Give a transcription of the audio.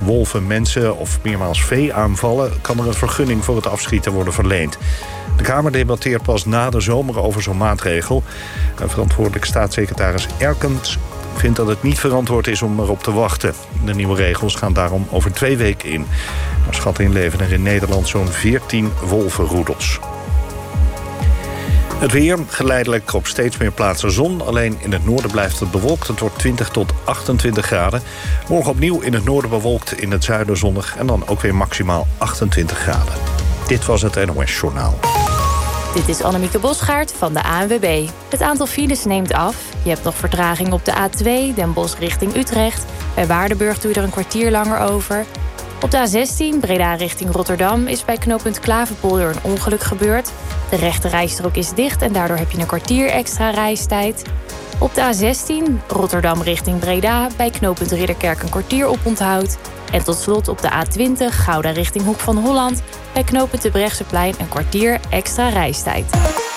wolven mensen of meermaals vee aanvallen, kan er een vergunning voor het afschieten worden verleend. De Kamer debatteert pas na de zomer over zo'n maatregel. Verantwoordelijk staatssecretaris Erkens vindt dat het niet verantwoord is om erop te wachten. De nieuwe regels gaan daarom over 2 weken in. Naar schatting leven er in Nederland zo'n 14 wolvenroedels. Het weer, geleidelijk op steeds meer plaatsen zon. Alleen in het noorden blijft het bewolkt. Het wordt 20 tot 28 graden. Morgen opnieuw in het noorden bewolkt, in het zuiden zonnig. En dan ook weer maximaal 28 graden. Dit was het NOS Journaal. Dit is Annemieke Bosgaard van de ANWB. Het aantal files neemt af. Je hebt nog vertraging op de A2, Den Bosch richting Utrecht. Bij Waardenburg doe je er een kwartier langer over. Op de A16, Breda richting Rotterdam, is bij knooppunt Klaverpolder een ongeluk gebeurd. De rechte rijstrook is dicht en daardoor heb je een kwartier extra reistijd. Op de A16, Rotterdam richting Breda, bij knooppunt Ridderkerk een kwartier oponthoud. En tot slot op de A20, Gouda richting Hoek van Holland, bij knooppunt de Brechtseplein een kwartier extra reistijd.